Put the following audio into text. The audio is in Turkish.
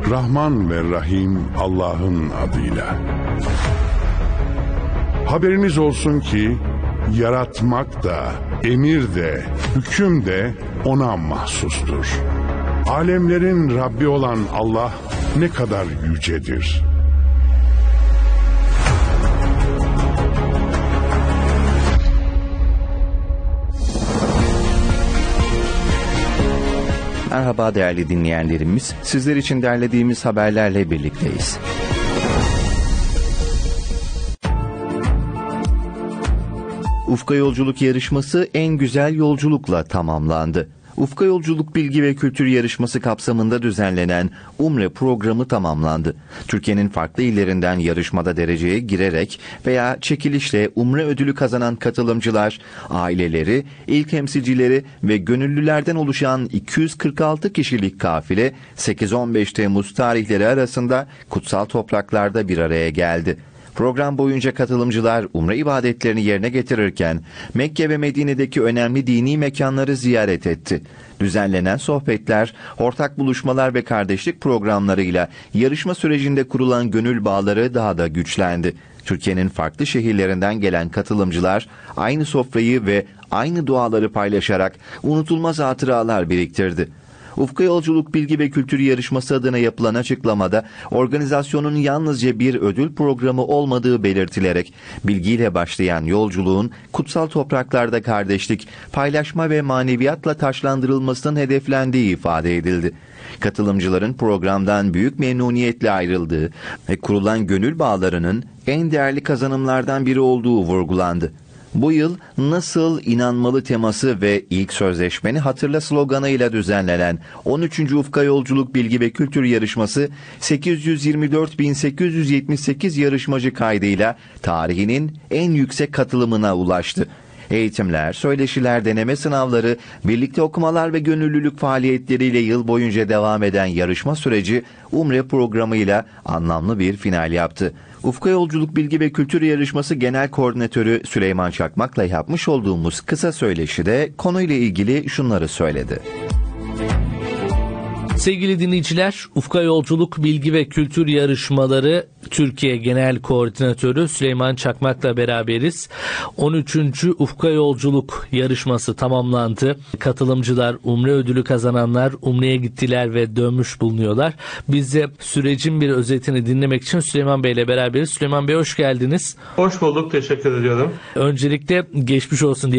Rahman ve Rahim Allah'ın adıyla. Haberiniz olsun ki yaratmak da, emir de, hüküm de ona mahsustur. Alemlerin Rabbi olan Allah ne kadar yücedir. Merhaba değerli dinleyenlerimiz, sizler için derlediğimiz haberlerle birlikteyiz. Ufka Yolculuk yarışması en güzel yolculukla tamamlandı. Ufka Yolculuk Bilgi ve Kültür Yarışması kapsamında düzenlenen Umre programı tamamlandı. Türkiye'nin farklı illerinden yarışmada dereceye girerek veya çekilişle Umre ödülü kazanan katılımcılar, aileleri, il temsilcileri ve gönüllülerden oluşan 246 kişilik kafile 8-15 Temmuz tarihleri arasında kutsal topraklarda bir araya geldi. Program boyunca katılımcılar umre ibadetlerini yerine getirirken Mekke ve Medine'deki önemli dini mekanları ziyaret etti. Düzenlenen sohbetler, ortak buluşmalar ve kardeşlik programlarıyla yarışma sürecinde kurulan gönül bağları daha da güçlendi. Türkiye'nin farklı şehirlerinden gelen katılımcılar aynı sofrayı ve aynı duaları paylaşarak unutulmaz hatıralar biriktirdi. Ufka Yolculuk Bilgi ve Kültür Yarışması adına yapılan açıklamada organizasyonun yalnızca bir ödül programı olmadığı belirtilerek bilgiyle başlayan yolculuğun kutsal topraklarda kardeşlik, paylaşma ve maneviyatla taşlandırılmasının hedeflendiği ifade edildi. Katılımcıların programdan büyük memnuniyetle ayrıldığı ve kurulan gönül bağlarının en değerli kazanımlardan biri olduğu vurgulandı. Bu yıl Nasıl inanmalı teması ve ilk sözleşmeni hatırla sloganıyla düzenlenen 13. Ufka Yolculuk Bilgi ve Kültür Yarışması 824.878 yarışmacı kaydıyla tarihinin en yüksek katılımına ulaştı. Eğitimler, söyleşiler, deneme sınavları, birlikte okumalar ve gönüllülük faaliyetleriyle yıl boyunca devam eden yarışma süreci Umre programıyla anlamlı bir final yaptı. Ufka Yolculuk Bilgi ve Kültür Yarışması Genel Koordinatörü Süleyman Çakmak'la yapmış olduğumuz kısa söyleşide konuyla ilgili şunları söyledi. Sevgili dinleyiciler, Ufka Yolculuk Bilgi ve Kültür Yarışmaları Türkiye Genel Koordinatörü Süleyman Çakmak'la beraberiz. 13. Ufka Yolculuk yarışması tamamlandı. Katılımcılar, Umre ödülü kazananlar Umre'ye gittiler ve dönmüş bulunuyorlar. Biz de sürecin bir özetini dinlemek için Süleyman Bey ile beraberiz. Süleyman Bey hoş geldiniz. Hoş bulduk, teşekkür ediyorum. Öncelikle geçmiş olsun diye